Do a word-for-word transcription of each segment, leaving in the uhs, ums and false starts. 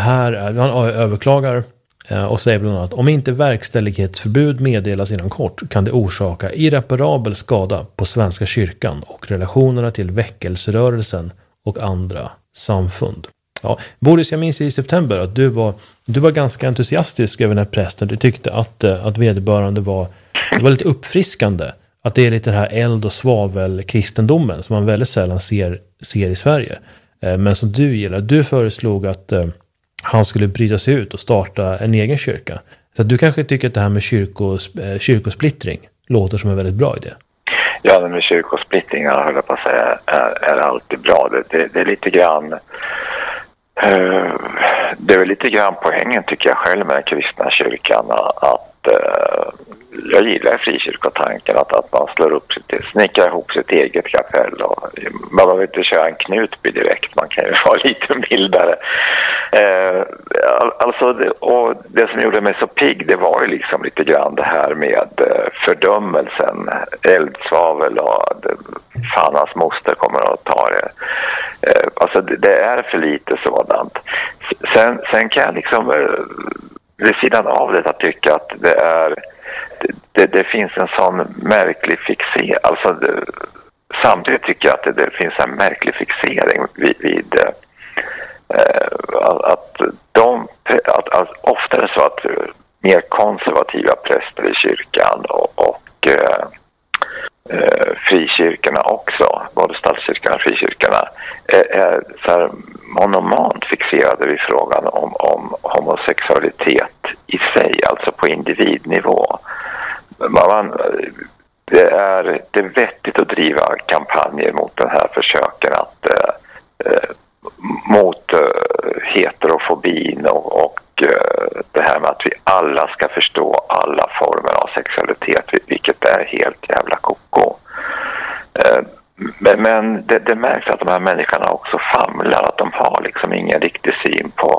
här är, han överklagar och säger bland annat: om inte verkställighetsförbud meddelas inom kort kan det orsaka irreparabel skada på Svenska kyrkan och relationerna till väckelserörelsen och andra samfund. Ja, Boris, jag minns i september att du var, du var ganska entusiastisk över den här prästen. Du tyckte att, att vederbörande var, det var lite uppfriskande. Att det är lite den här eld- och svavel-kristendomen som man väldigt sällan ser, ser i Sverige. Men som du gillar. Du föreslog att han skulle bryta sig ut och starta en egen kyrka. Så att du kanske tycker att det här med kyrkos, kyrkosplittring låter som en väldigt bra idé. Ja, det med kyrkosplittring, höll jag på att säga, är, är alltid bra. Det, det, det är lite grann... Uh, det är väl lite grann poängen, tycker jag själv, med den kristna kyrkan. Att uh, jag gillar frikyrkotanken, att, att man slår upp sitt, snickrar ihop sitt eget kapell. Och, man behöver inte köra en Knutby direkt, man kan ju vara lite mildare. Uh, alltså, det, och det som gjorde mig så pigg, det var ju liksom lite grann det här med uh, fördömelsen, eldsvavel och det, fan, hans moster kommer att ta det. Uh, alltså det, det är för lite sådant. Sen, sen kan jag liksom uh, vid sidan av det att tycka att det är Det, det finns en sån märklig fixering. Alltså det, samtidigt tycker jag att det, det finns en märklig fixering vid, vid eh, att de att, att ofta är det så att mer konservativa präster i kyrkan och, och eh, eh, frikyrkorna också, både statskyrkan och frikyrkorna, är, är så här monomant fixerade vid frågan om, om homosexualitet i sig, alltså på individnivå. Man, det, är, det är vettigt att driva kampanjer mot den här försöken att eh, mot eh, heterofobin och, och eh, det här med att vi alla ska förstå alla former av sexualitet, vilket är helt jävla koko. Eh, men men det, det märks att de här människorna också famlar, att de har liksom ingen riktig syn på,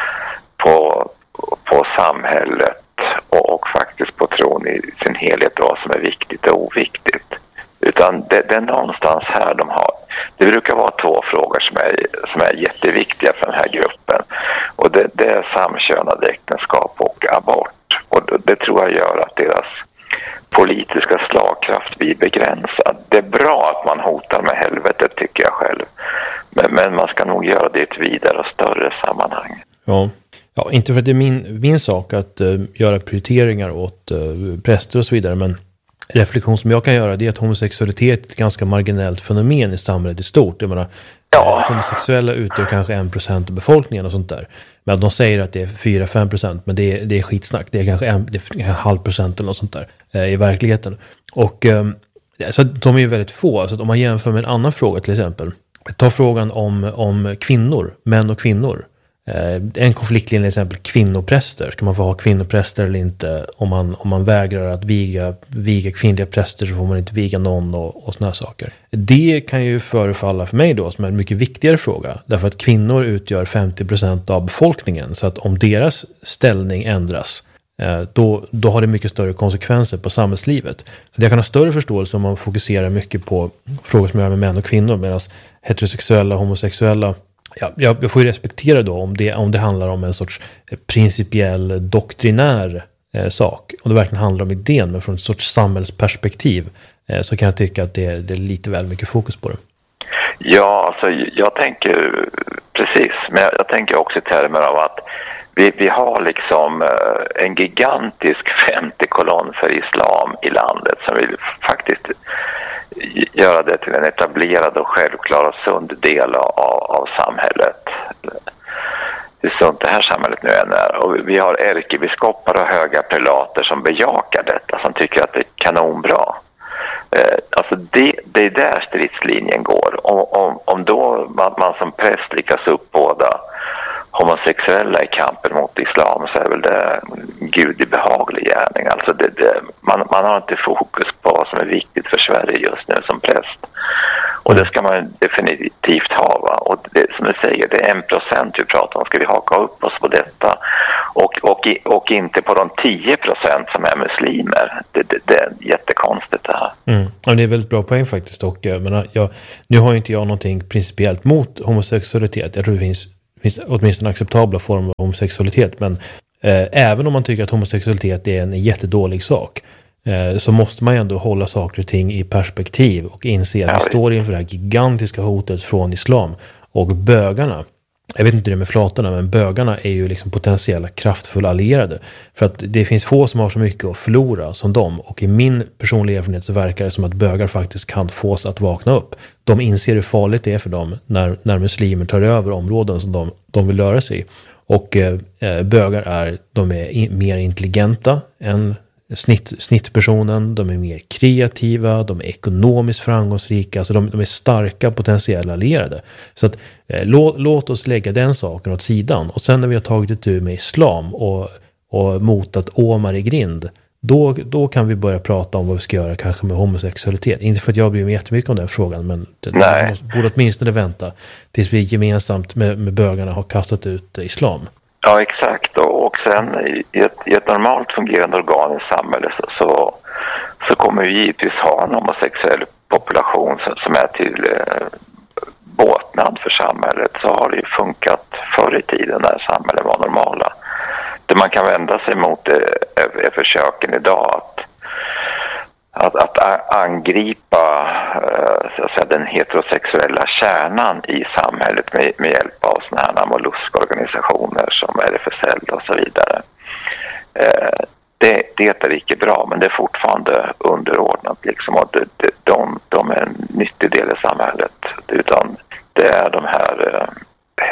på, på samhället och, och faktiskt på tron i sin helhet, vad som är viktigt och oviktigt. Utan det, det är någonstans här de har. Det brukar vara två frågor som är, som är jätteviktiga för den här gruppen. Och det, det är samkönade äktenskap och abort. Och det, det tror jag gör att deras politiska slagkraft blir begränsad. Det är bra att man hotar med helvetet, tycker jag själv. Men, men man ska nog göra det i ett vidare och större sammanhang. Ja. Ja, inte för att det är min, min sak att uh, göra prioriteringar åt uh, präster och så vidare, men reflektion som jag kan göra, det är att homosexualitet är ett ganska marginellt fenomen i samhället i stort. Jag menar, ja. uh, homosexuella utgör kanske en procent av befolkningen och sånt där. Men de säger att det är fyra till fem procent, men det är, det är skitsnack. Det är kanske en, det är en halv procent eller något sånt där uh, i verkligheten. Och um, så de är ju väldigt få. Så att om man jämför med en annan fråga till exempel, ta frågan om, om kvinnor, män och kvinnor. En konfliktlinje, till exempel kvinnopräster. Ska man få ha kvinnopräster eller inte? Om man, om man vägrar att viga, viga kvinnliga präster så får man inte viga någon och, och såna här saker. Det kan ju förefalla för mig då som en mycket viktigare fråga. Därför att kvinnor utgör femtio procent av befolkningen. Så att om deras ställning ändras, då, då har det mycket större konsekvenser på samhällslivet. Så jag kan ha större förståelse om man fokuserar mycket på frågor som gör med män och kvinnor. Medan heterosexuella och homosexuella, ja, jag får ju respektera då om det, om det handlar om en sorts principiell doktrinär eh, sak. Om det verkligen handlar om idén, men från ett sorts samhällsperspektiv eh, så kan jag tycka att det, det är lite väl mycket fokus på det. Ja, alltså jag tänker precis, men jag, jag tänker också i termer av att vi, vi har liksom eh, en gigantisk femte kolonn för islam i landet som vill faktiskt göra det till en etablerad och självklar och sund del av, av samhället. Hur sunt det här samhället nu än är. Och vi har ärkebiskopar och höga prelater som bejakar detta, som tycker att det är kanonbra. Eh, alltså det, det är där stridslinjen går. Om, om, om då man, man som präst lyckas uppbåda homosexuella i kampen mot islam, så är väl det gud behaglig gärning. Alltså det, det, man, man har inte fokus på vad som är viktigt för Sverige just nu som präst. Och det ska man definitivt ha, va? Och det, som du säger, det är en procent vi pratar om. Ska vi haka upp oss på detta? Och, och, och inte på de tio procent som är muslimer. Det, det, det är jättekonstigt det här. Mm. Ja, det är väldigt bra poäng faktiskt. Och jag menar, jag, nu har ju inte jag någonting principiellt mot homosexualitet. Jag tror det finns finns åtminstone acceptabla former av homosexualitet. Men eh, även om man tycker att homosexualitet är en jättedålig sak, eh, så måste man ändå hålla saker och ting i perspektiv och inse att vi står inför det här gigantiska hotet från islam. Och bögarna, jag vet inte det med flatorna, men bögarna är ju liksom potentiella kraftfulla allierade. För att det finns få som har så mycket att förlora som dem. Och i min personliga erfarenhet så verkar det som att bögar faktiskt kan fås att vakna upp. De inser hur farligt det är för dem när, när muslimer tar över områden som de, de vill röra sig i. Och eh, bögar är, de är in, mer intelligenta än snitt, snittpersonen. De är mer kreativa, de är ekonomiskt framgångsrika. Så de, de är starka potentiella allierade. Så att eh, låt, låt oss lägga den saken åt sidan. Och sen när vi har tagit ett tur med islam och, och motat Omar i grind, då, då kan vi börja prata om vad vi ska göra kanske med homosexualitet. Inte för att jag bryr mig jättemycket om den frågan, men det, det måste, borde åtminstone vänta tills vi gemensamt med, med bögarna har kastat ut islam. Ja, exakt. Och, och sen i ett, i ett normalt fungerande organ i samhället så, så, så kommer vi givetvis ha en homosexuell population som, som är till eh, båtnad för samhället. Så har det ju funkat förr i tiden när samhället var normala. Det man kan vända sig mot är, är, är försöken idag att Att, att angripa så att säga, den heterosexuella kärnan i samhället med, med hjälp av såna här molluskorganisationer som R F S L och så vidare. Eh, det, det är inte bra, men det är fortfarande underordnat. Liksom, och det, det, de, de är en nyttig del i samhället. Utan det är de här, eh,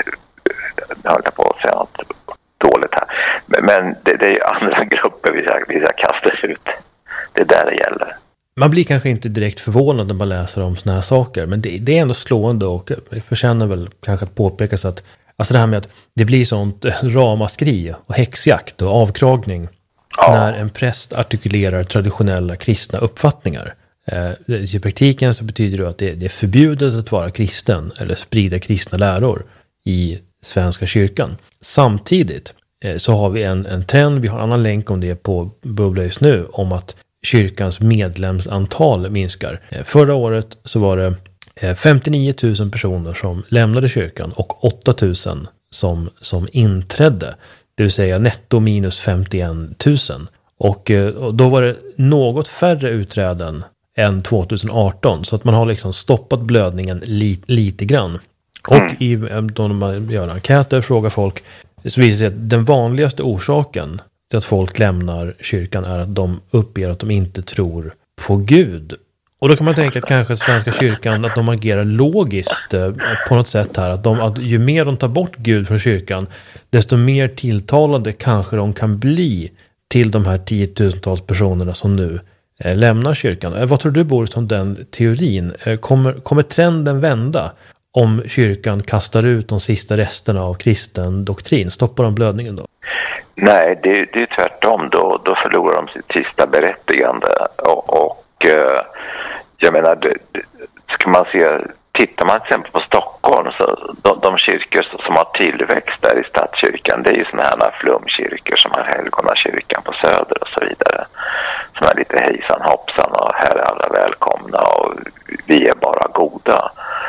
jag höll på att säga något dåligt här, men, men det, det är andra grupper vi ska, vi ska kasta ut. Det är där det gäller. Man blir kanske inte direkt förvånad när man läser om såna här saker, men det, det är ändå slående och förtjänar väl kanske att påpekas att alltså det här med att det blir sånt ramaskri och häxjakt och avkragning ja. när en präst artikulerar traditionella kristna uppfattningar. Eh, I praktiken så betyder det att det, det är förbjudet att vara kristen eller sprida kristna läror i Svenska kyrkan. Samtidigt eh, så har vi en, en trend, vi har en annan länk om det på Bubbla just nu, om att kyrkans medlemsantal minskar. Förra året så var det femtionio tusen personer som lämnade kyrkan och åtta tusen som, som inträdde. Det vill säga netto minus femtioen tusen. Och, och då var det något färre utträden än tjugoarton. Så att man har liksom stoppat blödningen li, lite grann. Och i, då man gör enkäter frågar folk, så visar det sig att den vanligaste orsaken att folk lämnar kyrkan är att de uppger att de inte tror på Gud. Och då kan man tänka att kanske Svenska kyrkan, att de agerar logiskt eh, på något sätt här. Att, de, att ju mer de tar bort Gud från kyrkan, desto mer tilltalande kanske de kan bli till de här tiotusentals personerna som nu eh, lämnar kyrkan. Eh, vad tror du, Boris, om den teorin? Eh, kommer, kommer trenden vända om kyrkan kastar ut de sista resterna av kristen doktrin? Stoppar de blödningen då? Nej, det, det är tvärtom. Då, då förlorar de sitt sista berättigande. Och, och eh, jag menar, det, det, ska man se, tittar man till exempel på Stockholm, så de, de kyrkor som har tillväxt där i stadskyrkan, det är ju såna här flumkyrkor som har Helgonakyrkan på Söder och så vidare. Som är lite hejsan hoppsan och här är alla välkomna och vi är bara goda.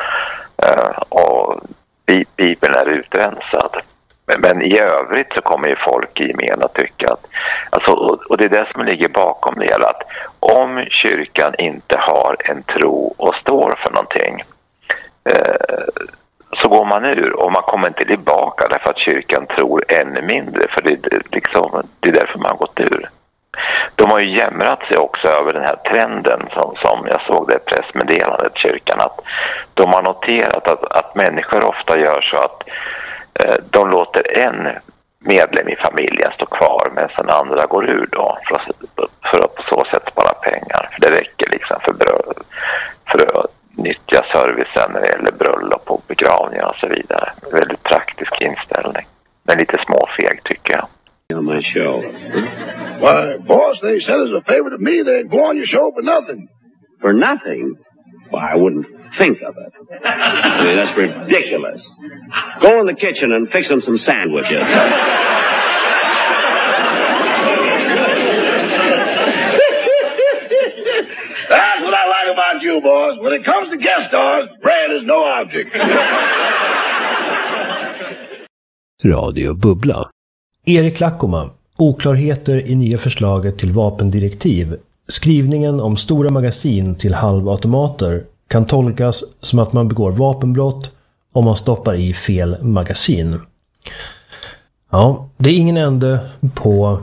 Eh, och Bibeln är utrensad. Men, men i övrigt så kommer ju folk i gemen att tycka att, alltså, och, och det är det som ligger bakom det hela, att om kyrkan inte har en tro och står för någonting eh, så går man ur och man kommer inte tillbaka därför att kyrkan tror ännu mindre, för det, det, liksom, det är därför man har gått ur. De har ju jämrat sig också över den här trenden som, som jag såg det pressmeddelandet kyrkan, att de har noterat att, att människor ofta gör så att de låter en medlem i familjen stå kvar medan den andra går ur då för att, för att på så sätt spara pengar. För det räcker liksom för, bröd, för att nyttja servicen när det gäller bröllop och begravningar och så vidare. Väldigt praktisk inställning. Men lite småfeg tycker jag. On my show. Why, boss, they said as a favor to me they'd go on your show for nothing. For nothing? Well, I wouldn't think of it. I mean, that's ridiculous. Go in the kitchen and fix them some sandwiches. That's what I like about you, boss. When it comes to guest stars, bread is no object. Radio Bubbla. Erik Lackoma. Oklarheter i nya förslaget till vapendirektiv. Skrivningen om stora magasin till halvautomater kan tolkas som att man begår vapenbrott om man stoppar i fel magasin. Ja, det är ingen ände på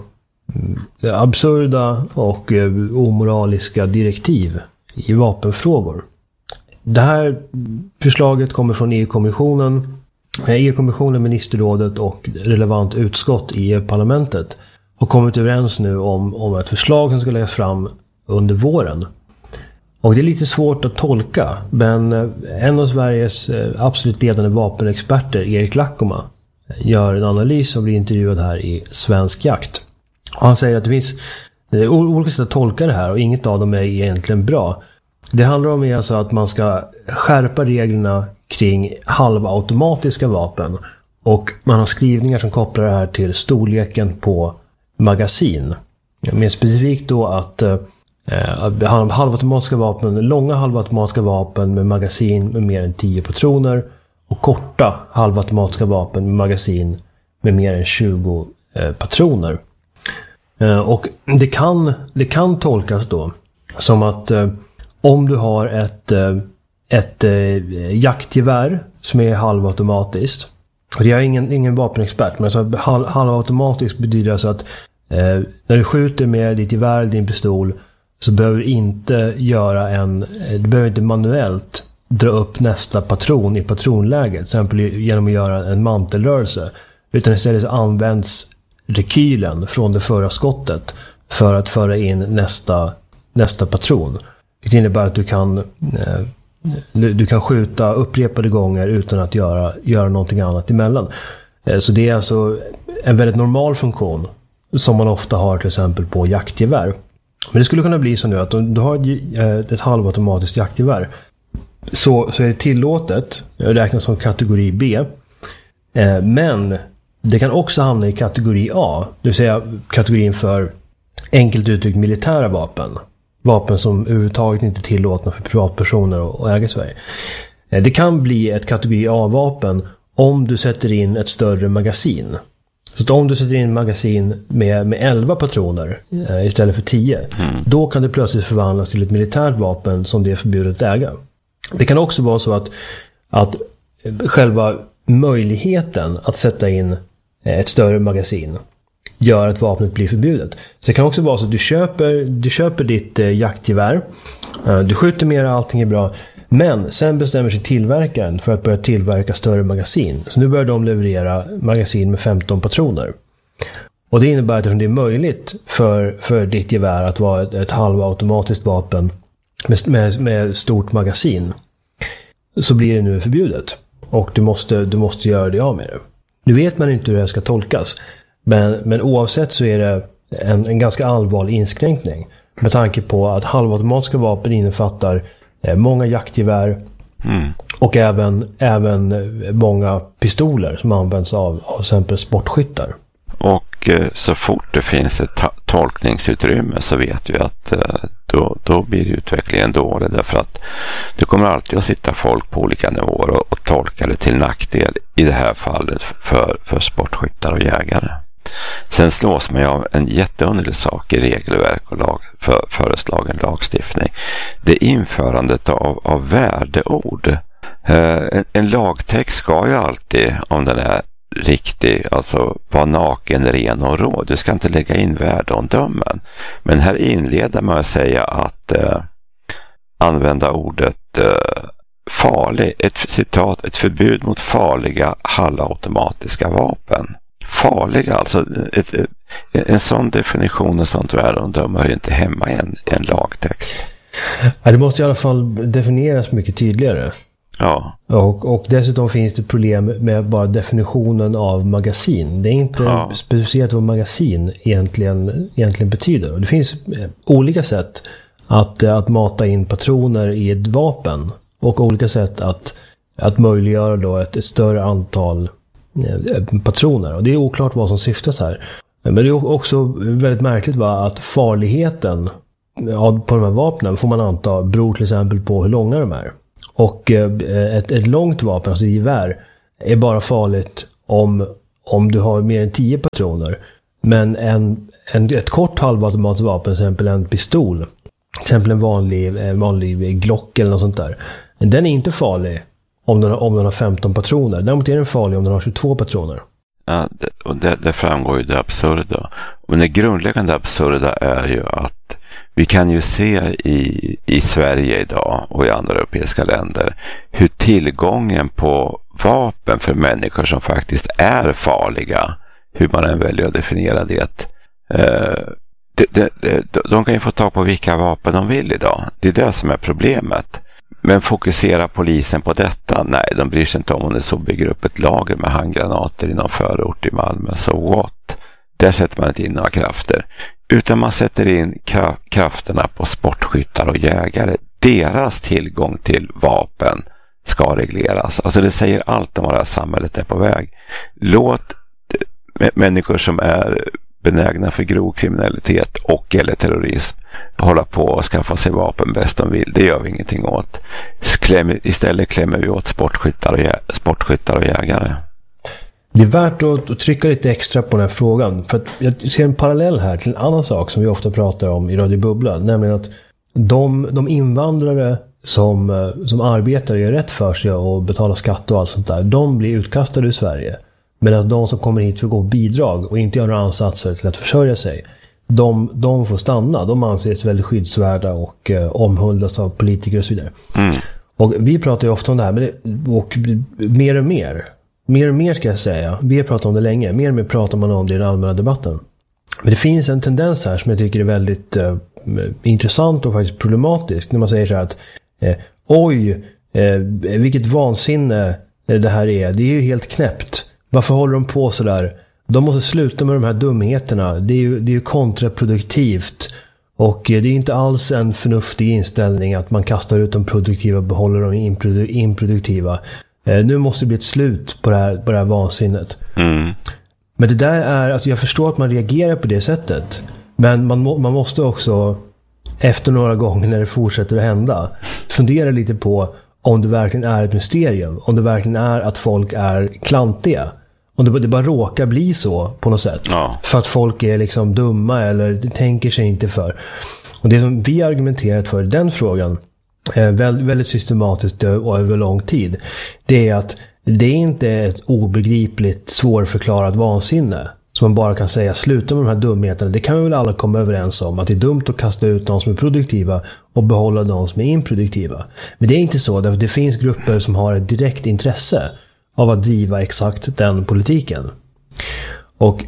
absurda och omoraliska direktiv i vapenfrågor. Det här förslaget kommer från E U-kommissionen. E U-kommissionen, ministerrådet och relevant utskott i E U-parlamentet har kommit överens nu om, om ett förslag som ska läggas fram under våren. Och det är lite svårt att tolka, men en av Sveriges absolut ledande vapenexperter, Erik Lackoma, gör en analys och blir intervjuad här i Svensk Jakt. Och han säger att det finns olika sätt att tolka det här och inget av dem är egentligen bra. Det handlar om alltså att man ska skärpa reglerna kring halvautomatiska vapen och man har skrivningar som kopplar det här till storleken på magasin. Mer specifikt då att eh, halvautomatiska vapen, långa halvautomatiska vapen med magasin med mer än tio patroner och korta halvautomatiska vapen med magasin med mer än tjugo eh, patroner. Eh, och det kan, det kan tolkas då som att eh, om du har ett, eh, ett eh, jaktgevär som är halvautomatiskt, och jag är ingen, ingen vapenexpert, men alltså halv, halvautomatiskt betyder alltså att eh, när du skjuter med ditt gevär, din pistol, så behöver du inte göra en, du behöver inte manuellt dra upp nästa patron i patronläget, till exempel genom att göra en mantelrörelse, utan istället så används rekylen från det förra skottet för att föra in nästa, nästa patron. Det innebär att du kan eh, du kan skjuta upprepade gånger utan att göra, göra någonting annat emellan. Eh, så det är alltså en väldigt normal funktion som man ofta har till exempel på jaktgevär. Men det skulle kunna bli så nu att om du har ett, ett halvautomatiskt jaktgevär, så, så är det tillåtet, räknas som kategori B. Eh, men det kan också hamna i kategori A, det vill säga kategorin för enkelt uttryckt militära vapen. Vapen som överhuvudtaget inte är tillåtna för privatpersoner och äga i Sverige. Det kan bli ett kategori A-vapen om du sätter in ett större magasin. Så att om du sätter in magasin med, med elva patroner eh, istället för tio, mm. då kan det plötsligt förvandlas till ett militärt vapen som det är förbjudet att äga. Det kan också vara så att, att själva möjligheten att sätta in ett större magasin gör att vapnet blir förbjudet. Så det kan också vara så att du köper, du köper ditt eh, jaktgevär, eh, du skjuter mer, allting är bra, men sen bestämmer sig tillverkaren för att börja tillverka större magasin. Så nu börjar de leverera magasin med femton patroner. Och det innebär att det är möjligt för, för ditt gevär att vara ett, ett halvautomatiskt vapen med, med, med stort magasin, så blir det nu förbjudet. Och du måste, du måste göra det av med det. Nu vet man inte hur det ska tolkas. Men, men oavsett så är det en, en ganska allvarlig inskränkning. Med tanke på att halvautomatiska vapen innefattar eh, många jaktgevär mm. och även, även många pistoler som används av, av exempel sportskyttar. Och eh, så fort det finns ett ta- tolkningsutrymme så vet vi att eh, då, då blir utvecklingen dålig. Därför att det kommer alltid att sitta folk på olika nivåer och, och tolka det till nackdel, i det här fallet för, för sportskyttar och jägare. Sen slås man av en jätteunderlig sak i regelverk och lag, för, föreslagen lagstiftning. Det är införandet av, av värdeord. Eh, en, en lagtext ska ju alltid, om den är riktig, alltså vara naken, ren och rå. Du ska inte lägga in värdeomdömen. Men här inleder man att säga att eh, använda ordet eh, farlig, ett citat, ett förbud mot farliga halvautomatiska vapen. Farliga, alltså ett, ett, en sån definition, en sånt värdeomdöme hör ju inte hemma i en, en lagtext. Ja, det måste i alla fall definieras mycket tydligare. Ja. Och, och dessutom finns det problem med bara definitionen av magasin. Det är inte ja. specificerat vad magasin egentligen, egentligen betyder. Och det finns olika sätt att, att mata in patroner i ett vapen. Och olika sätt att, att möjliggöra då ett, ett större antal patroner. Och det är oklart vad som syftas här. Men det är också väldigt märkligt va, att farligheten på de här vapnen får man anta beror till exempel på hur långa de är. Och ett, ett långt vapen, alltså gevär, är bara farligt om, om du har mer än tio patroner. Men en, en, ett kort halvautomatsvapen, till exempel en pistol, till exempel en vanlig, en vanlig Glock eller något sånt där. Den är inte farlig om den, om den har femton patroner. Däremot är den farlig om den har tjugotvå patroner. Ja, det, och det, det framgår ju det absurda. Men det grundläggande absurda är ju att vi kan ju se i, i Sverige idag och i andra europeiska länder hur tillgången på vapen för människor som faktiskt är farliga, hur man än väljer att definiera det, eh, det, det, det, de kan ju få tag på vilka vapen de vill idag. Det är det som är problemet. Men fokuserar polisen på detta? Nej, de bryr sig inte om om det så bygger upp ett lager med handgranater i någon förort i Malmö. Så what? Där sätter man inte in några krafter. Utan man sätter in kra- krafterna på sportskyttar och jägare. Deras tillgång till vapen ska regleras. Alltså det säger allt om vad det här samhället är på väg. Låt m- människor som är benägna för grov kriminalitet och eller terrorism hålla på och skaffa sig vapen bäst de vill. Det gör vi ingenting åt. Kläm, istället klämmer vi åt sportskyttar och, jä, sportskyttar och jägare. Det är värt att, att trycka lite extra på den här frågan. För att jag ser en parallell här till en annan sak som vi ofta pratar om i Radio Bubbla. Nämligen att de, de invandrare som, som arbetar och gör rätt för sig och betalar skatt och allt sånt där, de blir utkastade ur Sverige. Medan de som kommer hit för att gå bidrag och inte gör några ansatser till att försörja sig, de, de får stanna. De anses väldigt skyddsvärda och eh, omhuldas av politiker och så vidare. Mm. Och vi pratar ju ofta om det här, men det, och mer och mer. Mer och mer ska jag säga. Vi har pratat om det länge. Mer och mer pratar man om det i den allmänna debatten. Men det finns en tendens här som jag tycker är väldigt eh, intressant och faktiskt problematisk. När man säger så här att eh, oj, eh, vilket vansinne det här är. Det är ju helt knäppt. Varför håller de på så där? De måste sluta med de här dumheterna. Det är ju, det är ju kontraproduktivt. Och det är inte alls en förnuftig inställning att man kastar ut de produktiva och behåller de improdu- improduktiva. Eh, nu måste det bli ett slut på det här, på det här vansinnet. Mm. Men det där är, alltså jag förstår att man reagerar på det sättet. Men man, må, man måste också, efter några gånger när det fortsätter att hända, fundera lite på om det verkligen är ett mysterium. Om det verkligen är att folk är klantiga. Om det, det bara råkar bli så på något sätt. Ja. För att folk är liksom dumma eller tänker sig inte för. Och det som vi argumenterat för i den frågan, eh, väldigt, väldigt systematiskt och över lång tid, det är att det är inte ett obegripligt svårförklarat vansinne som man bara kan säga sluta med de här dumheterna. Det kan vi väl alla komma överens om, att det är dumt att kasta ut de som är produktiva och behålla de som är improduktiva. Men det är inte så, därför det finns grupper som har ett direkt intresse av att driva exakt den politiken. Och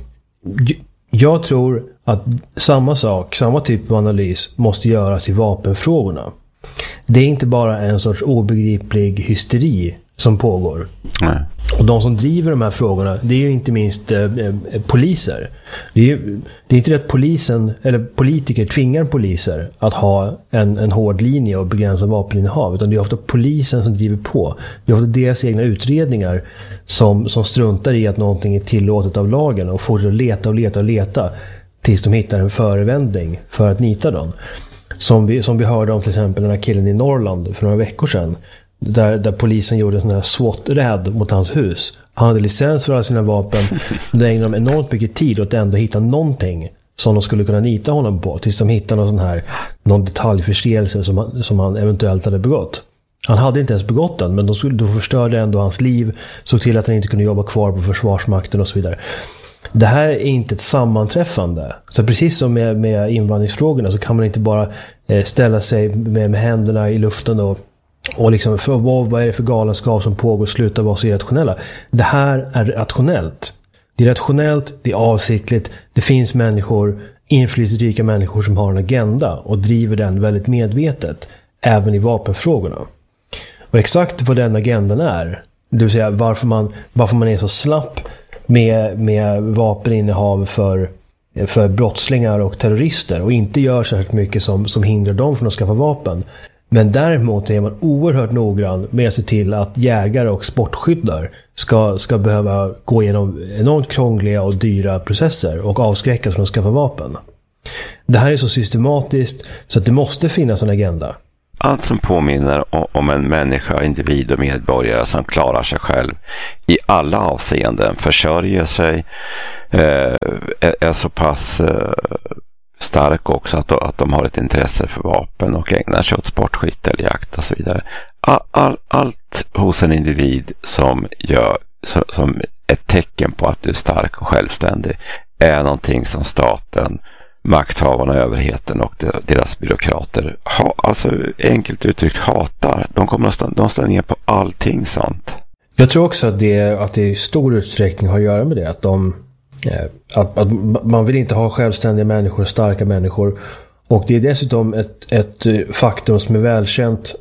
jag tror att samma sak, samma typ av analys måste göras i vapenfrågorna. Det är inte bara en sorts obegriplig hysteri som pågår. Nej. Och de som driver de här frågorna, det är ju inte minst eh, poliser. Det är, ju, det är inte det att polisen eller politiker tvingar poliser att ha en, en hård linje och begränsa vapeninnehav, utan det är ofta polisen som driver på. Det är ofta deras egna utredningar som, som struntar i att någonting är tillåtet av lagen och får att leta och leta och leta tills de hittar en förevändning för att nita dem. Som vi, som vi hörde om till exempel den här killen i Norrland för några veckor sedan. Där, där polisen gjorde en sån här SWAT-räd mot hans hus. Han hade licens för alla sina vapen. Det ägnade de enormt mycket tid åt att ändå hitta någonting som de skulle kunna nita honom på. Tills de hittade någon sån här, någon detaljförseelse som han, som han eventuellt hade begått. Han hade inte ens begått den, men de, skulle, de förstörde ändå hans liv. Såg till att han inte kunde jobba kvar på Försvarsmakten och så vidare. Det här är inte ett sammanträffande. Så precis som med, med invandringsfrågorna så kan man inte bara eh, ställa sig med, med händerna i luften och Och liksom, för, vad, vad är det för galenskap som pågår? Sluta vara så irrationella. Det här är rationellt. Det är rationellt, det är avsiktligt. Det finns människor, inflytelserika människor som har en agenda och driver den väldigt medvetet. Även i vapenfrågorna. Och exakt vad den agendan är, det vill säga varför man, varför man är så slapp med, med vapeninnehav för, för brottslingar och terrorister och inte gör särskilt mycket som, som hindrar dem från att skaffa vapen. Men däremot är man oerhört noggrann med att se till att jägare och sportskyddar ska, ska behöva gå igenom enormt krångliga och dyra processer och avskräckas från att skaffa vapen. Det här är så systematiskt så att det måste finnas en agenda. allt som påminner om, om en människa, individ och medborgare som klarar sig själv i alla avseenden, försörjer sig, eh, är, är så pass eh, stark också att, att de har ett intresse för vapen och ägnar sig åt sportskytte eller jakt och så vidare. All, all, allt hos en individ som gör som, som ett tecken på att du är stark och självständig är någonting som staten, makthavarna, överheten och deras byråkrater ha, alltså enkelt uttryckt hatar. De kommer att stå, de slår ner på allting sånt. Jag tror också att det, att det i stor utsträckning har att göra med det. Att, de, att, att man vill inte ha självständiga människor, starka människor. Och det är dessutom ett, ett faktum som är välkänt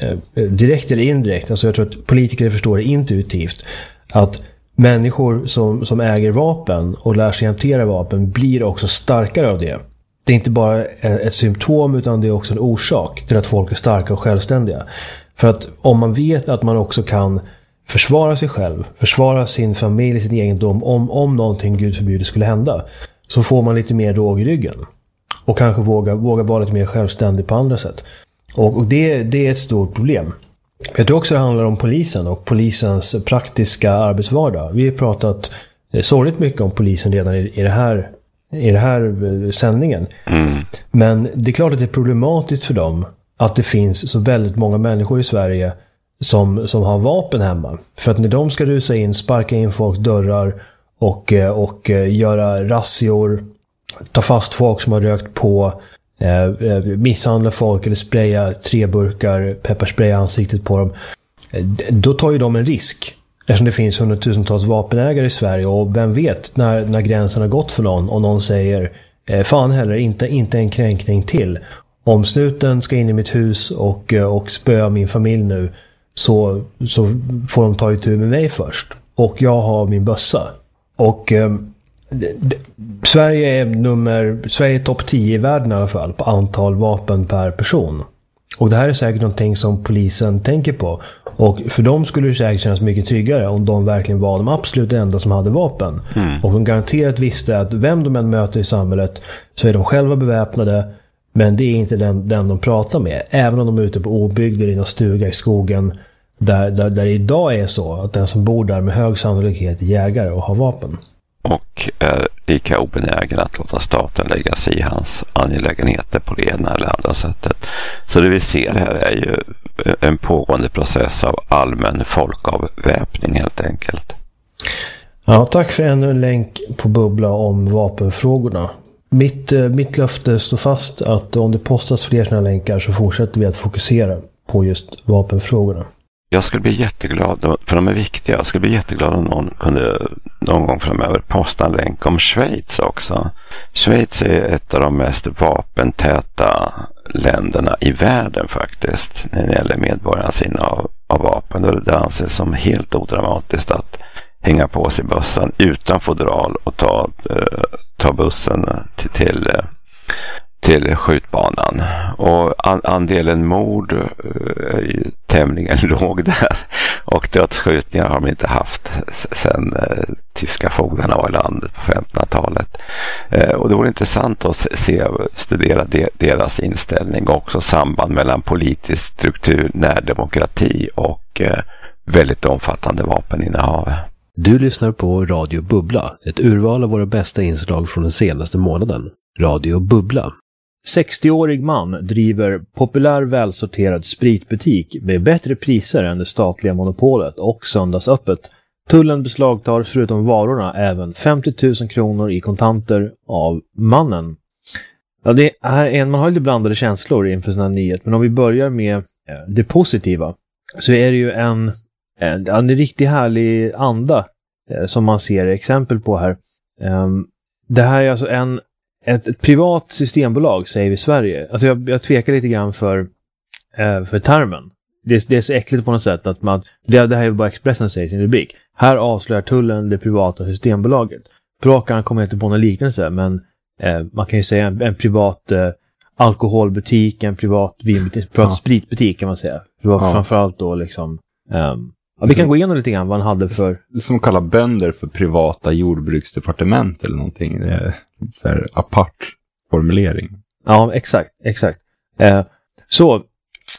direkt eller indirekt. Alltså jag tror att politiker förstår det intuitivt. Att människor som, som äger vapen och lär sig hantera vapen blir också starkare av det. Det är inte bara ett symptom utan det är också en orsak till att folk är starka och självständiga. För att om man vet att man också kan försvara sig själv, försvara sin familj, sin egendom om, om någonting Gud förbjuder skulle hända, så får man lite mer råg i ryggen. Och kanske våga, våga vara lite mer självständig på andra sätt. Och, och det, det är ett stort problem. Jag tror också det handlar om polisen och polisens praktiska arbetsvardag. Vi har pratat eh, sorgligt mycket om polisen redan i, i det här, i det här eh, sändningen. Mm. Men det är klart att det är problematiskt för dem att det finns så väldigt många människor i Sverige som, som har vapen hemma. För att när de ska rusa in, sparka in folks dörrar och, eh, och eh, göra razzior, ta fast folk som har rökt på, Eh, misshandla folk eller spraya tre burkar pepparspray i ansiktet på dem, eh, då tar ju de en risk eftersom det finns hundratusentals vapenägare i Sverige och vem vet när, när gränsen har gått för någon och någon säger eh, fan heller, inte, inte en kränkning till, om snuten ska in i mitt hus och, och spöa min familj nu så, så får de ta itu med mig först och jag har min bössa och eh, Sverige är nummer Sverige är topp tio i världen i alla fall på antal vapen per person. Och det här är säkert någonting som polisen tänker på. Och för dem skulle det säkert kännas mycket tryggare om de verkligen var de absolut enda som hade vapen. Mm. Och de garanterat visste att vem de än möter i samhället så är de själva beväpnade, men det är inte den, den de pratar med. Även om de är ute på obygder i någon stuga i skogen där, där, där det idag är så att den som bor där med hög sannolikhet är jägare och har vapen. Och är lika obenägen att låta staten lägga sig i hans angelägenheter på det ena eller andra sättet. Så det vi ser här är ju en pågående process av allmän folkavväpning helt enkelt. Ja, tack för ännu en länk på Bubbla om vapenfrågorna. Mitt, mitt löfte står fast att om det postas fler sådana länkar så fortsätter vi att fokusera på just vapenfrågorna. Jag skulle bli jätteglad, för de är viktiga, jag skulle bli jätteglad om någon kunde någon gång framöver posta en länk om Schweiz också. Schweiz är ett av de mest vapentäta länderna i världen faktiskt när det gäller medborgarnas innehav av vapen. Det anses som helt odramatiskt att hänga på sig bussen utan fodral och ta, eh, ta bussen till, till till skjutbanan. Och an- andelen mord är ju tämligen låg där. Och dödsskjutningar har de inte haft sedan eh, tyska fogdarna var i landet på femtonhundratalet. Eh, och det vore intressant att se, studera de, deras inställning och också samband mellan politisk struktur, närdemokrati och eh, väldigt omfattande vapeninnehav. Du lyssnar på Radio Bubbla, ett urval av våra bästa inslag från den senaste månaden. Radio Bubbla. sextioårig man driver populär välsorterad spritbutik med bättre priser än det statliga monopolet och söndagsöppet. Tullen beslagtar förutom varorna även femtio tusen kronor i kontanter av mannen. Ja, det är en, man har lite blandade känslor inför sån här nyhet, men om vi börjar med det positiva så är det ju en, en, en riktigt härlig anda som man ser exempel på här. Det här är alltså en Ett, ett privat systembolag säger vi i Sverige. Alltså jag, jag tvekar lite grann för, eh, för termen. Det, det är så äckligt på något sätt att man, det, det här är bara Expressen säger i sin rubrik. Här avslöjar tullen det privata systembolaget. Prakan kommer inte på någon liknelse, men eh, man kan ju säga en, en privat eh, alkoholbutik, en privat vinbutik, privat ja. spritbutik kan man säga. Det var ja. framförallt då liksom... Um, ja, vi kan gå igenom lite grann vad han hade för... Som kallar bönder för privata jordbruksdepartement eller någonting. Det är så här apart formulering. Ja, exakt, exakt. Eh, så,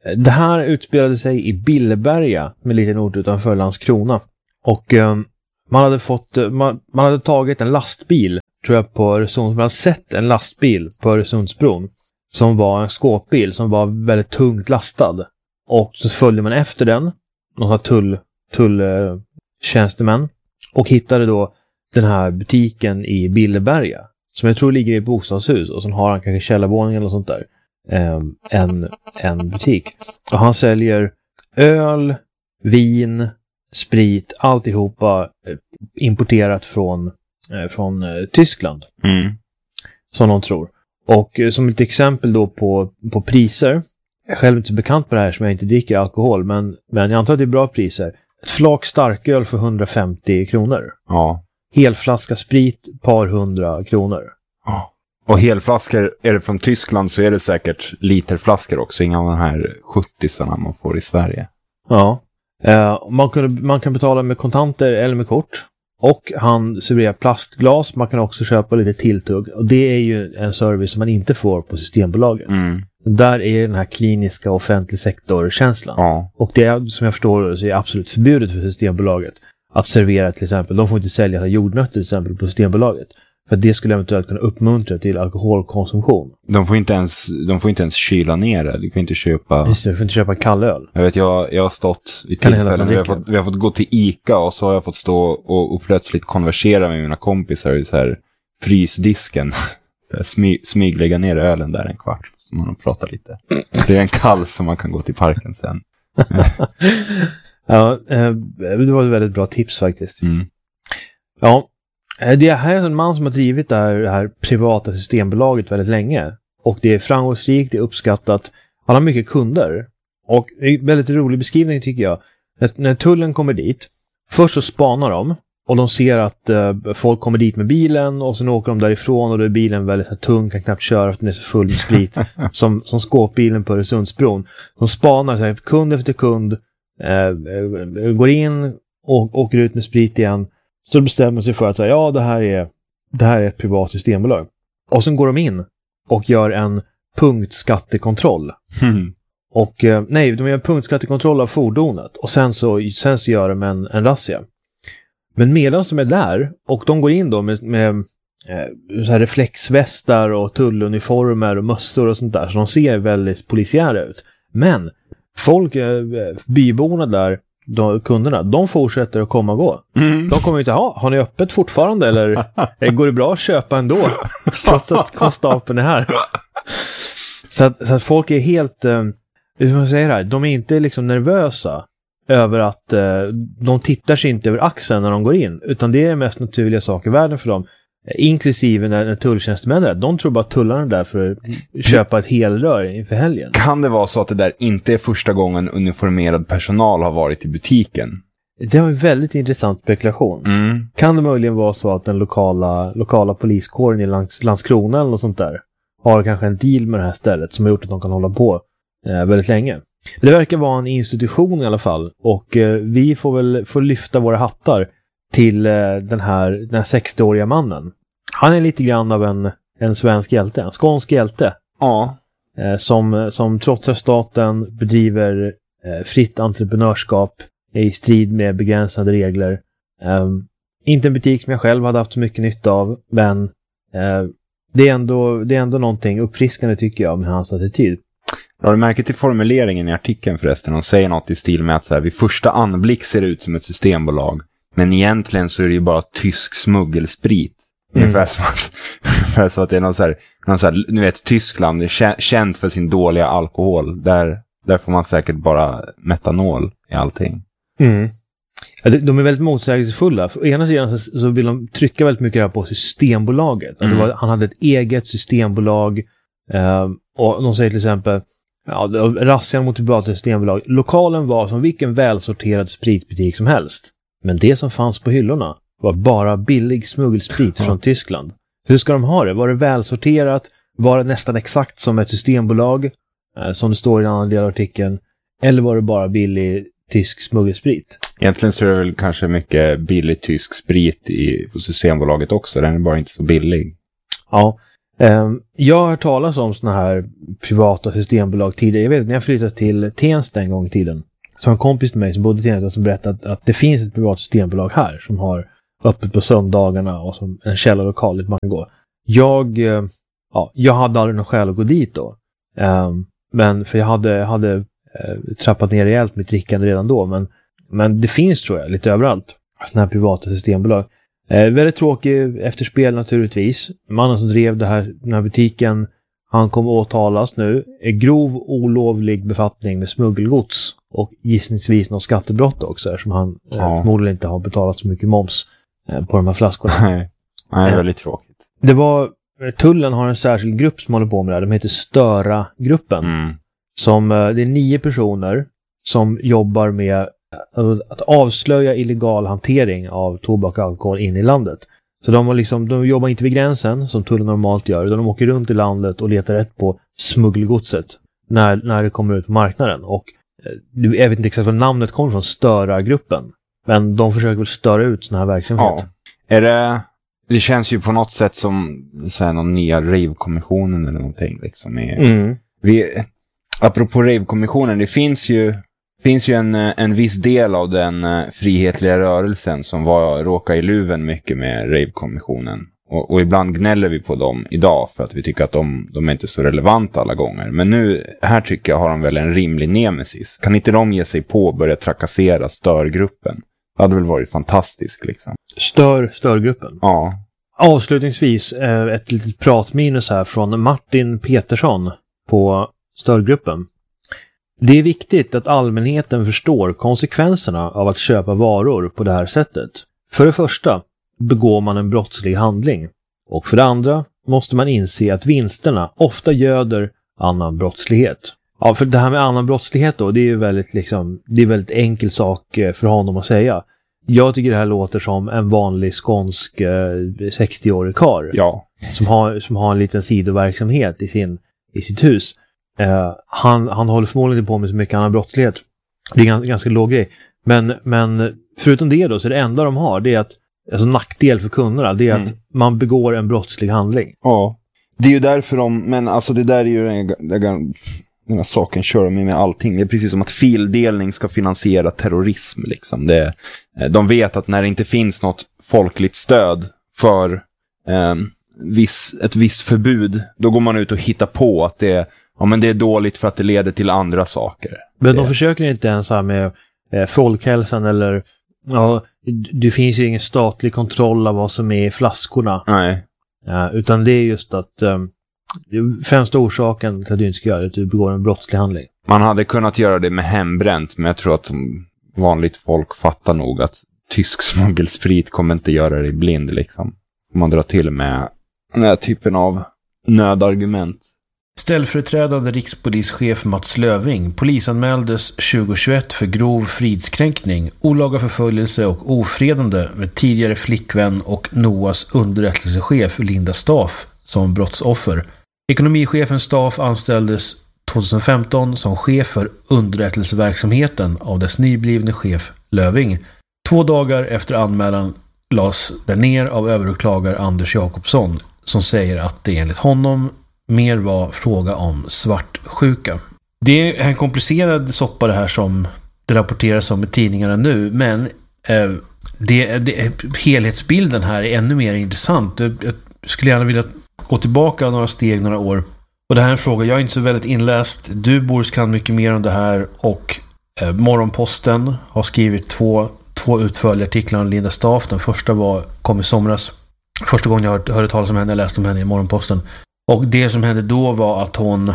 Det här utspelade sig i Billeberga, med en liten ort utanför Landskrona. Och eh, man hade fått, man, man hade tagit en lastbil, tror jag, på Öresund. Man hade sett en lastbil på Öresundsbron som var en skåpbil som var väldigt tungt lastad. Och så följde man efter den, några tull, tulltjänstemän, eh, och hittade då den här butiken i Billeberga, som jag tror ligger i ett bostadshus, och så har han kanske källarvåning eller sånt där. Eh, en, en butik. Och han säljer öl, vin, sprit, alltihopa eh, importerat från, eh, från eh, Tyskland. Mm. Som de tror. Och eh, som ett exempel då på, på priser. Jag är själv inte så bekant på det här som jag inte dricker alkohol, men, men jag antar att det är bra priser. Ett flak starköl för hundrafemtio kronor. Ja. Helflaska sprit, par hundra kronor. Ja. Och helflaskor, är det från Tyskland så är det säkert literflaskor också. Inga av de här sjuttiosarna man får i Sverige. Ja. Eh, man, kunde, man kan betala med kontanter eller med kort. Och han serverar plastglas. Man kan också köpa lite tilltugg. Och det är ju en service som man inte får på Systembolaget. Mm. Där är den här kliniska offentlig sektor-känslan. Ja. Och det är, som jag förstår, så är absolut förbjudet för Systembolaget att servera till exempel. De får inte sälja jordnötter till exempel på Systembolaget. För att det skulle eventuellt kunna uppmuntra till alkoholkonsumtion. De får inte ens, de får inte ens kyla ner det. Du kan inte köpa... Just det, du får inte köpa kallöl. Jag vet, jag, jag har stått i tillfällen. Vi har, fått, vi har fått gå till Ica och så har jag fått stå och, och plötsligt konversera med mina kompisar i så här frysdisken. Så här, smy, smyglägga ner ölen där en kvart. Så man pratar lite. Det är en kall som man kan gå till parken sen. Ja, det var ett väldigt bra tips faktiskt. Mm. Ja. Det här är en man som har drivit det här, det här privata Systembolaget väldigt länge. Och det är framgångsrikt, det är uppskattat. Han har mycket kunder. Och det är en väldigt rolig beskrivning tycker jag. När, när tullen kommer dit, först så spanar de. Och de ser att uh, folk kommer dit med bilen. Och sen åker de därifrån och då är bilen väldigt här, tung, kan knappt köra för att den är så full med sprit. som, som skåpbilen på Öresundsbron. De spanar så här, kund efter kund. Uh, går in och åker ut med sprit igen. Så bestämmer sig för att säga, ja det här är det här är ett privat systembolag. Och sen går de in och gör en punktskattekontroll. Mm. Och eh, nej, de gör en punktskattekontroll av fordonet. Och sen så, sen så gör de en, en razzia. Men medan de är där och de går in då med, med eh, så här reflexvästar och tulluniformer och mössor och sånt där. Så de ser väldigt polisiära ut. Men folk, eh, byborna där, de, kunderna, de fortsätter att komma och gå. Mm. De kommer inte, ha, har ni öppet fortfarande eller går det bra att köpa ändå? Trots att konstapeln är här. Så att, så att folk är helt, eh, hur man säger det här, de är inte liksom nervösa över att eh, de tittar sig inte över axeln när de går in, utan det är den mest naturliga sak i världen för dem. Inklusive när, när tulltjänstemän är där. De tror bara att tullarna är där för att köpa ett helrör inför helgen. Kan det vara så att det där inte är första gången uniformerad personal har varit i butiken? Det var en väldigt intressant spekulation. Mm. Kan det möjligen vara så att den lokala, lokala poliskåren i Lands, Landskrona eller något sånt där har kanske en deal med det här stället som har gjort att de kan hålla på eh, väldigt länge. Det verkar vara en institution i alla fall. Och eh, vi får väl få lyfta våra hattar till eh, den, här, den här sextioåriga mannen. Han är lite grann av en, en svensk hjälte, en skånsk hjälte. Ja. Eh, som, som trotsar staten, bedriver eh, fritt entreprenörskap, är i strid med begränsade regler. Eh, inte en butik som jag själv hade haft så mycket nytta av, men eh, det, är ändå, det är ändå någonting uppfriskande tycker jag med hans attityd. Har du märkt till formuleringen i artikeln förresten? De säger något i stil med att så här, vid första anblick ser det ut som ett systembolag. Men egentligen så är det ju bara tysk smuggelsprit. Mm. Ungefär som att, ungefär så att det är någon så här, någon så här, nu vet Tyskland är känt för sin dåliga alkohol. Där, där får man säkert bara metanol i allting. Mm. Ja, de är väldigt motsägelsefulla. För ena sidan så vill de trycka väldigt mycket här på Systembolaget. Mm. Det var, han hade ett eget systembolag. Eh, och de säger till exempel ja, razzian mot privata systembolag. Lokalen var som vilken välsorterad spritbutik som helst. Men det som fanns på hyllorna var bara billig smuggelsprit från Tyskland. Hur ska de ha det? Var det välsorterat? Var det nästan exakt som ett systembolag? Eh, som det står i en annan del av artikeln. Eller var det bara billig tysk smuggelsprit? Egentligen så är det väl kanske mycket billig tysk sprit i, på Systembolaget också. Den är bara inte så billig. Ja. Um, jag har hört talas om såna här privata systembolag tidigare. Jag vet när jag flyttade till Tensta en gång i tiden. Så en kompis med mig som bodde i Tensta som berättade att, att det finns ett privat systembolag här som har öppet på söndagarna och som en källarlokal dit man kan gå. Jag, uh, ja, jag hade aldrig någon skäl att gå dit då. Um, men för jag hade, jag hade uh, trappat ner rejält mitt drickande redan då. Men, men det finns tror jag lite överallt. Såna här privata systembolag. Eh, väldigt tråkig efterspel naturligtvis. Mannen som drev det här, den här butiken, han kommer åtalas nu. Är grov olovlig befattning med smuggelgods och gissningsvis något skattebrott också eftersom han ja. eh, förmodligen inte har betalat så mycket moms eh, på de här flaskorna. Nej, Nej det är väldigt tråkigt. Det var, tullen har en särskild grupp som håller på med det här. De heter Störa-gruppen. Mm. Som, eh, det är nio personer som jobbar med att avslöja illegal hantering av tobak och alkohol in i landet. Så de, har liksom, de jobbar inte vid gränsen som tullen normalt gör, utan de åker runt i landet och letar rätt på smuggelgodset när, när det kommer ut på marknaden. Och jag vet inte exakt vad namnet kommer från, Störa-gruppen. Men de försöker väl störa ut såna här verksamhet. Ja. Är det, det känns ju på något sätt som så här, någon nya rave-kommissionen eller någonting. Liksom, är, mm. vi, apropå rave-kommissionen, det finns ju finns ju en, en viss del av den uh, frihetliga rörelsen som var, råkar i luven mycket med rave-kommissionen. Och, och ibland gnäller vi på dem idag för att vi tycker att de, de är inte så relevanta alla gånger. Men nu, här tycker jag har de väl en rimlig nemesis. Kan inte de ge sig på och börja trakassera störgruppen? Det hade väl varit fantastiskt liksom. Stör, störgruppen? Ja. Avslutningsvis eh, ett litet pratminus här från Martin Petersson på störgruppen. Det är viktigt att allmänheten förstår konsekvenserna av att köpa varor på det här sättet. För det första begår man en brottslig handling. Och för det andra måste man inse att vinsterna ofta göder annan brottslighet. Ja, för det här med annan brottslighet då, det är ju väldigt, liksom, det är väldigt enkel sak för honom att säga. Jag tycker det här låter som en vanlig skånsk eh, sextio-årig karl. Ja. Som har, som har en liten sidoverksamhet i, sin, i sitt hus. Uh, han, han håller förmodligen inte på med så mycket annan brottslighet. Det är en ganska, ganska låg grej. Men, men förutom det då, så det enda de har, det är att, alltså nackdel för kunderna, det är mm. att man begår en brottslig handling. Ja, det är ju därför de, men alltså det där är ju den, den, den här saken kör de med allting. Det är precis som att fildelning ska finansiera terrorism liksom. Det, de vet att när det inte finns något folkligt stöd för eh, viss, ett visst förbud, då går man ut och hittar på att det är Ja, men det är dåligt för att det leder till andra saker. Men de det... försöker inte ens här med eh, folkhälsan eller... Ja, det finns ju ingen statlig kontroll av vad som är i flaskorna. Nej. Ja, utan det är just att... Um, främsta orsaken till att du inte ska göra det är att du begår en brottslig handling. Man hade kunnat göra det med hembränt, men jag tror att vanligt folk fattar nog att tysk smuggelsprit kommer inte göra det blind liksom. Man drar till med den här typen av nödargument. Ställföreträdande rikspolischef Mats Löving polisanmäldes tjugohundratjugoett för grov fridskränkning, olaga förföljelse och ofredande med tidigare flickvän och Noas underrättelsechef Linda Staff som brottsoffer. Ekonomichefen Staff anställdes tjugohundrafemton som chef för underrättelseverksamheten av dess nyblivne chef Löving. Två dagar efter anmälan lades den ner av överåklagare Anders Jakobsson som säger att det enligt honom mer var fråga om svartsjuka. Det är en komplicerad soppa det här som det rapporteras om i tidningarna nu, men eh, det, det, helhetsbilden här är ännu mer intressant. Jag, jag skulle gärna vilja gå tillbaka några steg, några år. Och det här är en fråga, jag är inte så väldigt inläst. Du, Boris, kan mycket mer om det här och eh, Morgonposten har skrivit två, två utförliga artiklar om Linda Staff. Den första var, kom i somras. Första gången jag hörde, hörde talas om henne, jag läste om henne i Morgonposten. Och det som hände då var att hon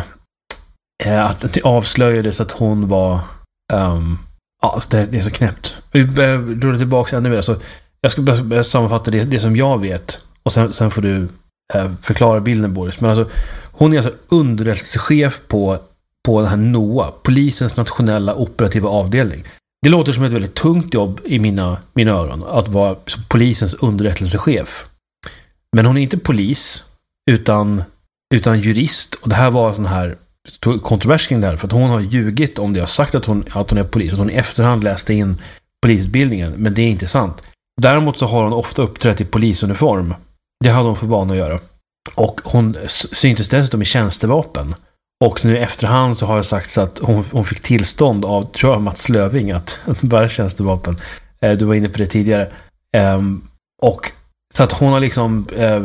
eh, att det avslöjades att hon var um, ja, det, det är så knäppt. Vi drar tillbaka ännu mer. Så jag ska bara sammanfatta det, det som jag vet och sen, sen får du eh, förklara bilden, Boris. Men alltså, hon är alltså underrättelsechef på, på den här N O A, polisens nationella operativa avdelning. Det låter som ett väldigt tungt jobb i mina, mina öron att vara polisens underrättelsechef. Men hon är inte polis utan utan jurist, och det här var sån här kontrovers kring det här, för att hon har ljugit om det. Jag har sagt att hon, att hon är polis, att hon i efterhand läste in polisutbildningen, men det är inte sant. Däremot så har hon ofta uppträtt i polisuniform. Det hade hon för vana att göra. Och hon syntes dessutom i tjänstevapen. Och nu i efterhand så har jag sagt så att hon, hon fick tillstånd av, tror jag, Mats Löving att, att bära tjänstevapen. Eh, du var inne på det tidigare. Eh, och så att hon har liksom eh,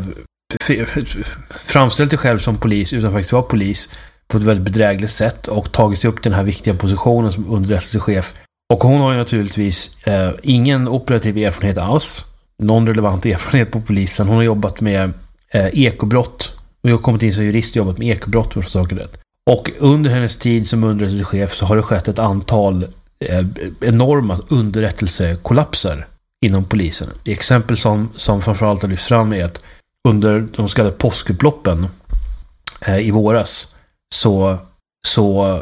f- f- framställt sig själv som polis utan att faktiskt vara polis på ett väldigt bedrägligt sätt och tagit sig upp till den här viktiga positionen som underrättelsechef. Och hon har ju naturligtvis eh, ingen operativ erfarenhet alls. Någon relevant erfarenhet på polisen. Hon har jobbat med eh, ekobrott. Och jag har kommit in som jurist och jobbat med ekobrott för saker rätt. Och under hennes tid som underrättelsechef så har det skett ett antal eh, enorma underrättelsekollapser inom polisen. Det exempel som, som framförallt har lyfts fram är att under de så kallade påskupploppen eh, i våras så, så,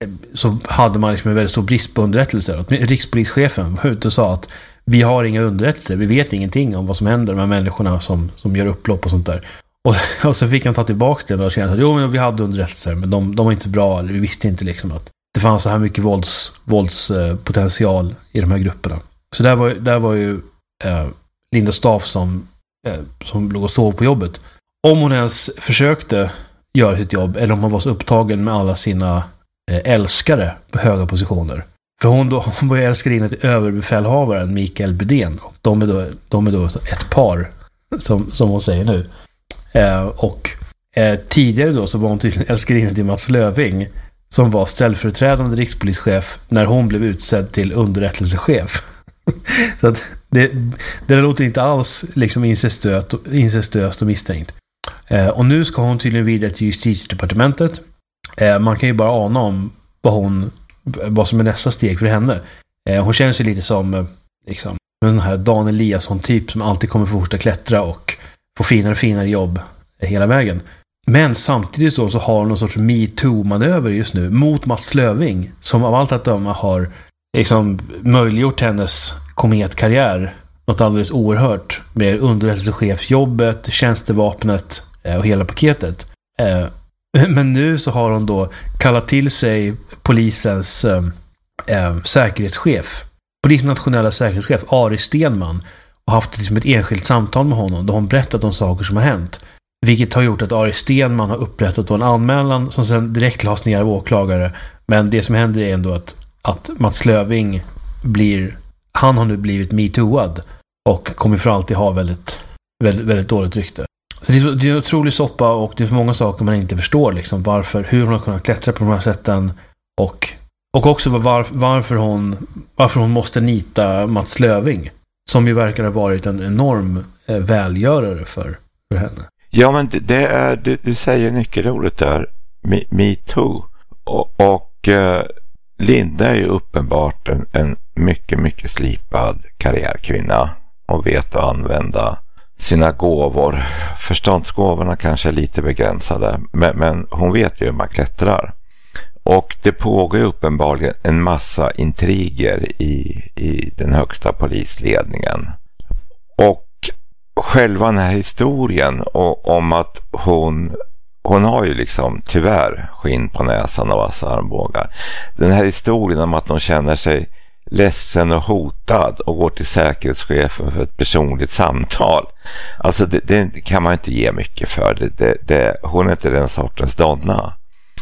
så hade man liksom en väldigt stor brist på underrättelser. Rikspolischefen var ute och sa att vi har inga underrättelser, vi vet ingenting om vad som händer med människorna som, som gör upplopp och sånt där. Och, och så fick han ta tillbaka det och känna att jo, men vi hade underrättelser, men de, de var inte så bra, eller vi visste inte liksom att det fanns så här mycket vålds, våldspotential i de här grupperna. Så där var, där var ju eh, Linda Staaf som, eh, som låg och sov på jobbet. Om hon ens försökte göra sitt jobb, eller om hon var så upptagen med alla sina eh, älskare på höga positioner. För hon, då, hon var ju älskarinna till överbefälhavaren Mikael Bydén. Och de är då, de är då ett par, som, som hon säger nu. Eh, och eh, tidigare då så var hon tydligen älskarinna till Mats Löving, som var ställföreträdande rikspolischef när hon blev utsedd till underrättelsechef. Så att det, det låter inte alls liksom incestöst, incestöst och misstänkt. Eh, och nu ska hon tydligen vidare till justitiedepartementet. Eh, man kan ju bara ana om vad hon vad som är nästa steg för henne. Eh, hon känns ju lite som eh, liksom, en sån här Dan Eliasson-typ som alltid kommer fortsätta klättra och få finare och finare jobb eh, hela vägen. Men samtidigt då så har hon någon sorts MeToo-manöver just nu mot Mats Löving, som av allt att döma har liksom möjliggjort hennes kometkarriär något alldeles oerhört med underrättelsechefsjobbet, tjänstevapnet eh, och hela paketet. Eh, men nu så har hon då kallat till sig polisens eh, eh, säkerhetschef, polisens nationella säkerhetschef Ari Stenman, och haft liksom ett enskilt samtal med honom då hon berättat om saker som har hänt. Vilket har gjort att Ari Stenman har upprättat en anmälan som sen direkt lades ner av åklagare. Men det som händer är ändå att, att Mats Löving blir, han har nu blivit MeTooad och kommer för alltid ha väldigt, väldigt, väldigt dåligt rykte. Så det är, det är en otrolig soppa och det är för många saker man inte förstår liksom, varför, hur hon har kunnat klättra på de här sätten och, och också var, varför, hon, varför hon måste nita Mats Löving, som ju verkar ha varit en enorm eh, välgörare för, för henne. Ja, men det, det är, du, du säger nyckelordet där, Me, me too. Och, och eh, Linda är ju uppenbart en, en mycket, mycket slipad karriärkvinna och vet att använda sina gåvor. Förståndsgåvorna kanske är lite begränsade, men, men hon vet ju hur man klättrar. Och det pågår ju uppenbarligen en massa intriger i, i den högsta polisledningen. Och själva den här historien och, om att hon hon har ju liksom tyvärr skinn på näsan och vassa armbågar. Den här historien om att hon känner sig ledsen och hotad och går till säkerhetschefen för ett personligt samtal. Alltså det, det kan man inte ge mycket för. Det, det, det, hon är inte den sortens donna.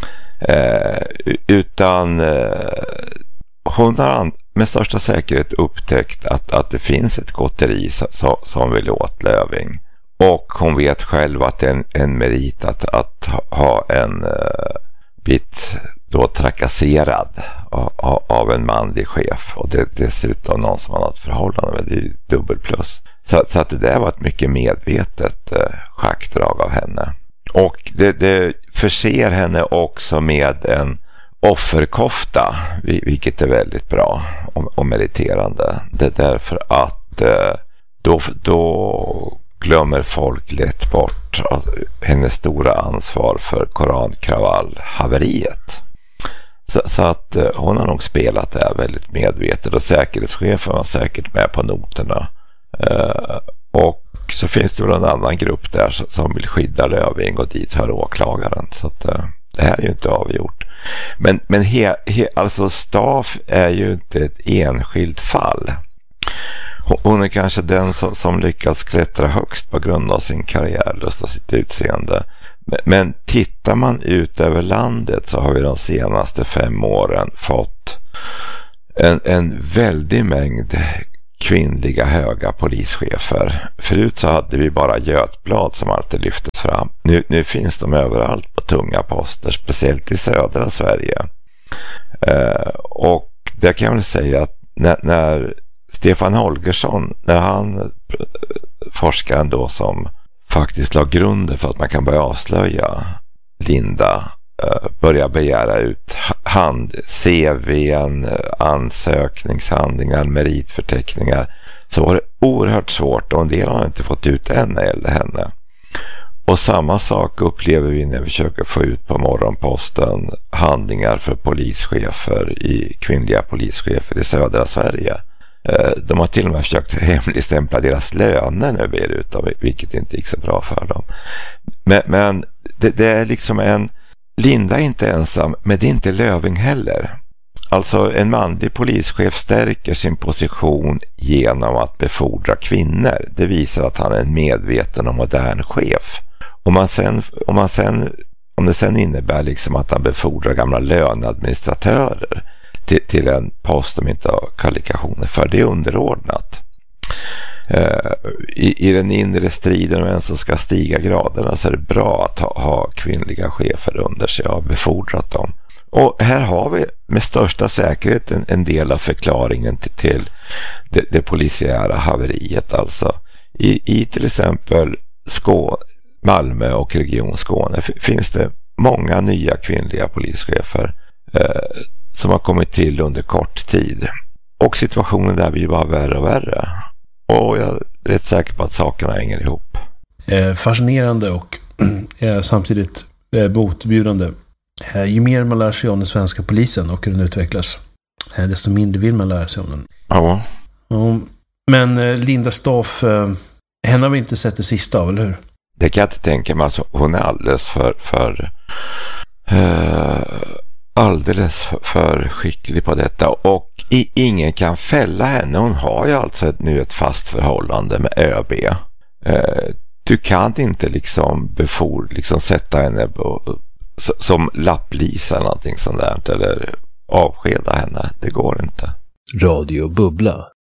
Eh, utan eh, hon har med största säkerhet upptäckt att, att det finns ett gotteri som, som vill åt Löving. Och hon vet själv att det är en, en merit att, att ha en uh, bit då trakasserad av, av, av en manlig chef. Och det, dessutom någon som har något förhållande med, det är ju dubbel plus. Så, så att det där var ett mycket medvetet uh, schackdrag av henne. Och det, det förser henne också med en offerkofta, vilket är väldigt bra och, och meriterande. Det är därför att uh, då, då glömmer folk lätt bort hennes stora ansvar för korankravallhaveriet. Så, så att uh, hon har nog spelat det här väldigt medvetet och säkerhetschefen var säkert med på noterna. Uh, och så finns det väl en annan grupp där som, som vill skydda Löving och dit hör åklagaren. Så att uh, det här är ju inte avgjort. Men, men he, he, alltså Staaf är ju inte ett enskilt fall. Hon är kanske den som, som lyckats klättra högst på grund av sin karriärlust och sitt utseende. Men tittar man ut över landet så har vi de senaste fem åren fått en, en väldig mängd kvinnliga höga polischefer. Förut så hade vi bara Götblad som alltid lyftes fram. Nu, nu finns de överallt på tunga poster, speciellt i södra Sverige. Eh, och det kan jag väl säga att när, när Stefan Holgersson, när han, forskaren då som faktiskt la grunden för att man kan börja avslöja Linda, börja begära ut hand, C V:n, ansökningshandlingar, meritförteckningar, så var det oerhört svårt och en del har inte fått ut än eller henne. Och samma sak upplever vi när vi försöker få ut på Morgonposten handlingar för polischefer, i kvinnliga polischefer i södra Sverige. De har till och med försökt hemligstämpla deras löner när vi är ute, vilket inte gick så bra för dem. Men, men det, det är liksom en... Linda är inte ensam, men det är inte Löfving heller. Alltså en manlig polischef stärker sin position genom att befordra kvinnor. Det visar att han är en medveten och modern chef. Om, man sen, om, man sen, om det sen innebär liksom att han befordrar gamla löneadministratörer till, till en post de inte har kvalifikationer för, det är underordnat. Uh, i, I den inre striden om vem som ska stiga graderna så är det bra att ha, ha kvinnliga chefer under sig och ha befordrat dem. Och här har vi med största säkerhet en, en del av förklaringen till, till det, det polisiära haveriet. Alltså i, i till exempel Skå, Malmö och Region Skåne f- finns det många nya kvinnliga polischefer uh, som har kommit till under kort tid. Och situationen där blir bara värre och värre. Och jag är rätt säker på att sakerna hänger ihop. Eh, fascinerande och eh, samtidigt eh, motbjudande. Eh, ju mer man lär sig om den svenska polisen och hur den utvecklas, eh, desto mindre vill man lära sig om den. Ja. Um, men eh, Linda Staff, eh, henne har vi inte sett det sista av, eller hur? Det kan jag inte tänka mig. Alltså, hon är alldeles för... för uh, alldeles för, för skicklig på detta. Och i, ingen kan fälla henne. Hon har ju alltså ett, nu ett fast förhållande med ÖB. Uh, du kan inte liksom befor, liksom sätta henne på, som lapplisa eller någonting sånt där, eller avskeda henne. Det går inte. Radio Bubbla.